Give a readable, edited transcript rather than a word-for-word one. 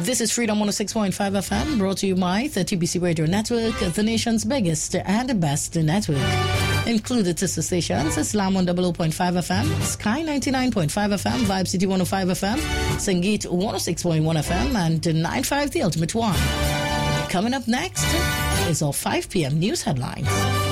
This is Freedom 106.5 FM, brought to you by the TBC Radio Network, the nation's biggest and best network. Included sister stations, Islam on 00.5 FM, Sky 99.5 FM, Vibe City 105 FM, Sangeet 106.1 FM, and 95 The Ultimate One. Coming up next is our 5 p.m. news headlines.